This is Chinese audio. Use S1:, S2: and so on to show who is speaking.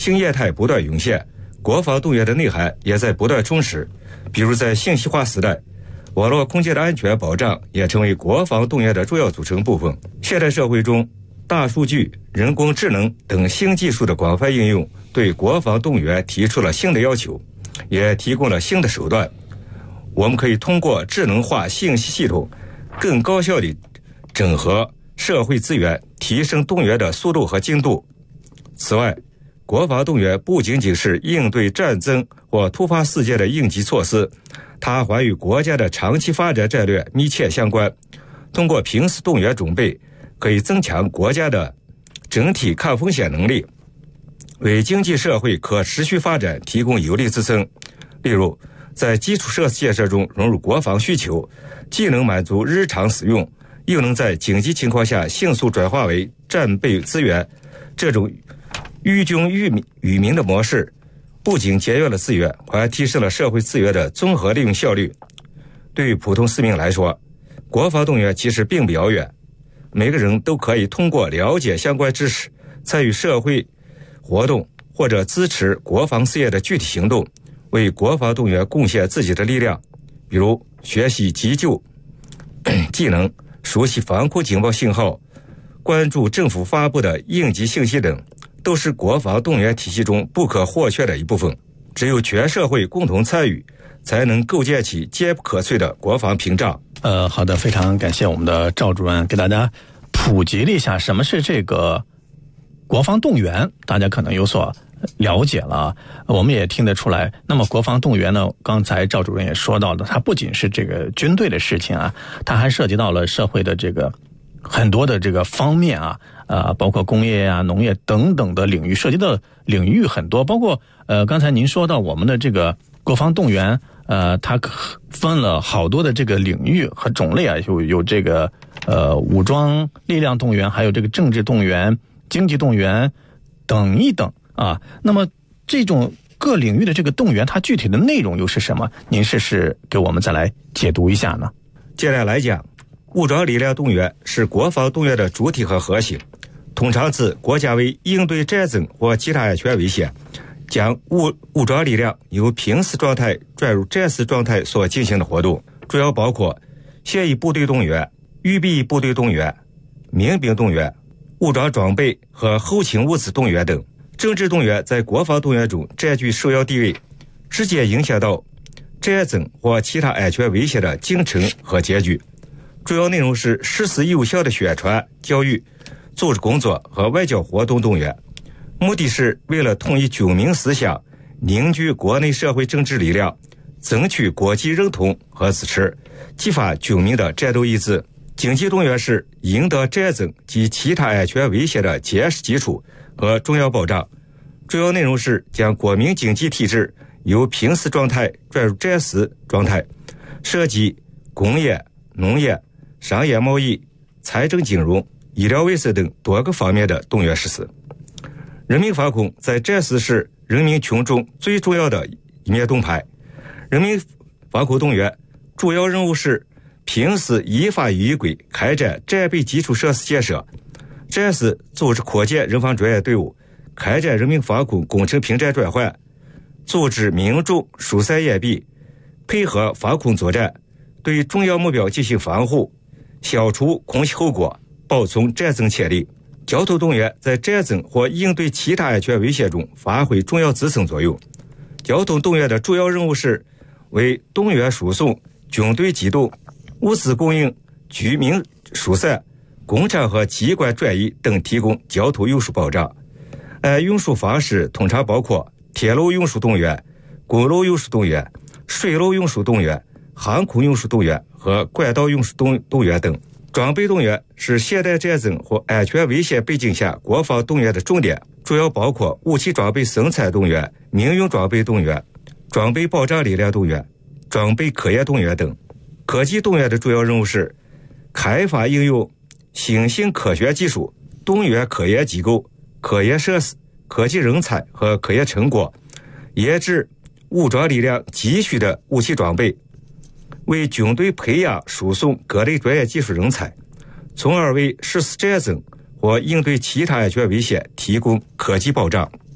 S1: 新业态不断涌现，国防动员的内涵也在不断充实。比如在信息化时代，网络空间的安全保障也成为国防动员的重要组成部分。现代社会中，大数据、人工智能等新技术的广泛应用，对国防动员提出了新的要求，也提供了新的手段。我们可以通过智能化信息系统，更高效地整合社会资源，提升动员的速度和精度。此外，国防动员不仅仅是应对战争或突发事件的应急措施，它还与国家的长期发展战略密切相关。通过平时动员准备，可以增强国家的整体抗风险能力，为经济社会可持续发展提供有力支撑。例如，在基础设施建设中融入国防需求，既能满足日常使用，又能在紧急情况下迅速转化为战备资源。这种寓军于民的模式，不仅节约了资源，还提升了社会资源的综合利用效率。对于普通市民来说，国防动员其实并不遥远，每个人都可以通过了解相关知识，参与社会活动或者支持国防事业的具体行动，为国防动员贡献自己的力量。比如学习急救技能，熟悉防空警报信号，关注政府发布的应急信息等，都是国防动员体系中不可或缺的一部分。只有全社会共同参与，才能构建起坚不可摧的国防屏障。
S2: 好的，非常感谢我们的赵主任给大家普及了一下什么是这个国防动员，大家可能有所了解了，我们也听得出来。那么国防动员呢，刚才赵主任也说到的，它不仅是这个军队的事情啊，它还涉及到了社会的这个很多的这个方面啊，包括工业啊、农业等等的领域，涉及的领域很多。包括刚才您说到我们的这个国防动员，它分了好多的这个领域和种类啊，有这个武装力量动员，还有这个政治动员、经济动员等一等啊。那么这种各领域的这个动员，它具体的内容又是什么？您试试给我们再来解读一下呢？
S1: 简单来讲，武装力量动员是国防动员的主体和核心，通常指国家为应对战争或其他安全危险，将武装力量由平时状态转入战时状态所进行的活动，主要包括现役部队动员、预备役部队动员、民兵动员、武装装备和后勤物资动员等。政治动员在国防动员中占据首要地位，直接影响到战争或其他安全威胁的进程和结局。主要内容是实施有效的宣传、教育、组织工作和外交活动动员，目的是为了统一军民思想，凝聚国内社会政治力量，争取国际认同和支持，激发军民的战斗意志。经济动员是赢得战争及其他安全威胁的坚实基础和重要保障，主要内容是将国民经济体制由平时状态转入战时状态，涉及工业、农业、商业贸易、财政金融、医疗卫生等多个方面的动员实施。人民防空在战时是人民群众最重要的一面盾牌。人民防空动员主要任务是平时依法依规开展战备基础设施建设，战时组织扩建人防专业队伍，开展人民防空工程平战转换，组织民众疏散掩蔽，配合防空作战，对重要目标进行防护，消除空袭后果，保存战争潜力。交通动员在战争或应对其他安全威胁中发挥重要支撑作用。交通动员的主要任务是为动员输送、军队机动、物资供应、居民疏散、工厂和机关转移等提供交通运输保障。运输方式通常包括铁路运输动员、公路运输动员、水路运输动员、航空运输动员和管道运输动员等。装备动员是现代战争或安全危险背景下国防动员的重点，主要包括武器装备生产动员、民用装备动员、装备保障力量动员、装备科研动员等。科技动员的主要任务是开发应用新型科学技术，动员科研机构、科研设施、科技人才和科研成果，研制武装力量急需的武器装备，为军队培养输送各类专业技术人才，从而为实施战争或应对其他安全危险提供科技保障。